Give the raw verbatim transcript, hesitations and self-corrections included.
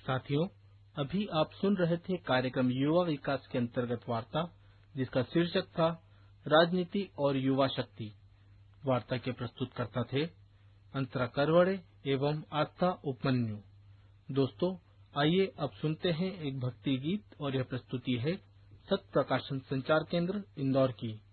साथियों, अभी आप सुन रहे थे कार्यक्रम युवा विकास के अंतर्गत वार्ता, जिसका शीर्षक था राजनीति और युवा शक्ति। वार्ता के प्रस्तुतकर्ता थे अंतरा करवड़े एवं आस्था उपमन्यु। दोस्तों, आइए अब सुनते हैं एक भक्ति गीत, और यह प्रस्तुति है सत्य प्रकाशन संचार केंद्र इंदौर की।